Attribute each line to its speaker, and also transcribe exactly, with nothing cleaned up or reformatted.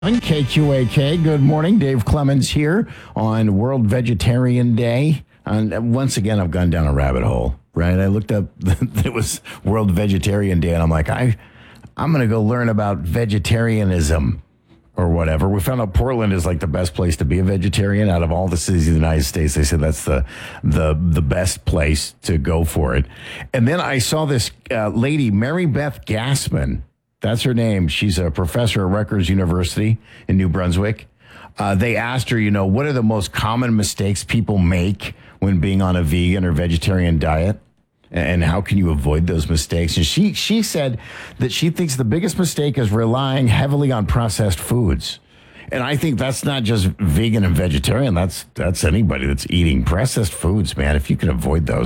Speaker 1: On K Q A K, good morning. Dave Clemens here on World Vegetarian Day. And once again, I've gone down a rabbit hole, right? I looked up, it was World Vegetarian Day, and I'm like, I, I'm going to go learn about vegetarianism or whatever. We found out Portland is like the best place to be a vegetarian out of all the cities of the United States. They said that's the the the best place to go for it. And then I saw this uh, lady, Mary Beth Gassman. That's her name. She's a professor at Rutgers University in New Brunswick. Uh, they asked her, you know, what are the most common mistakes people make when being on a vegan or vegetarian diet? And how can you avoid those mistakes? And she she said that she thinks the biggest mistake is relying heavily on processed foods. And I think that's not just vegan and vegetarian. That's that's anybody that's eating processed foods, man. If you can avoid those.